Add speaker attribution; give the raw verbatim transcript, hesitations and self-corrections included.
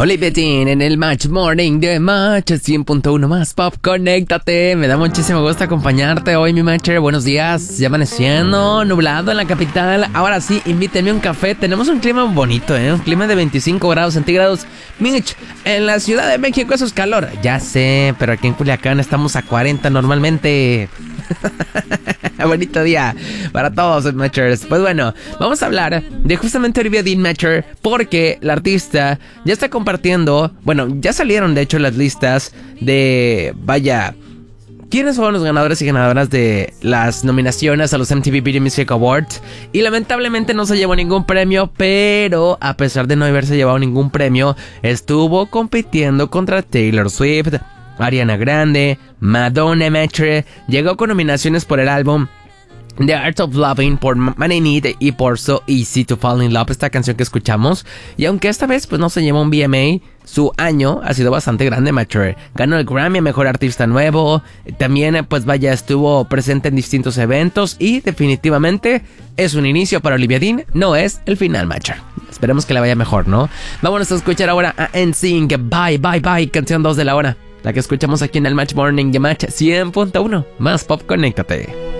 Speaker 1: Olivia Dean en el Match Morning de Match cien punto uno más Pop, conéctate. Me da muchísimo gusto acompañarte hoy, mi Matcher. Buenos días, ya amaneciendo, nublado en la capital. Ahora sí, invíteme un café. Tenemos un clima bonito, ¿eh? Un clima de veinticinco grados centígrados. Mitch, en la Ciudad de México eso es calor. Ya sé, pero aquí en Culiacán estamos a cuarenta normalmente. Bonito día para todos, Matchers. Pues bueno, vamos a hablar de justamente Olivia Dean, Matcher, porque la artista ya está compartiendo, bueno, ya salieron de hecho las listas de, vaya, quiénes fueron los ganadores y ganadoras de las nominaciones a los M T V Video Music Awards. Y lamentablemente no se llevó ningún premio, pero a pesar de no haberse llevado ningún premio, estuvo compitiendo contra Taylor Swift, Ariana Grande, Madonna, Matcher. Llegó con nominaciones por el álbum The Art of Loving, por Man in Need y por So Easy to Fall in Love, esta canción que escuchamos. Y aunque esta vez pues no se llevó un V M A, su año ha sido bastante grande, Matcher. Ganó el Grammy a Mejor Artista Nuevo. También pues vaya, estuvo presente en distintos eventos. Y definitivamente es un inicio para Olivia Dean, no es el final, Matcher. Esperemos que le vaya mejor, ¿no? Vámonos a escuchar ahora a N Sync, Bye Bye Bye, canción dos de la hora, la que escuchamos aquí en el Match Morning de Match cien punto uno más Pop, conéctate.